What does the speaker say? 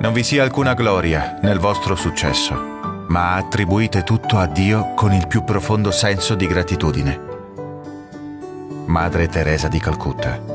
Non vi sia alcuna gloria nel vostro successo, ma attribuite tutto a Dio con il più profondo senso di gratitudine. Madre Teresa di Calcutta.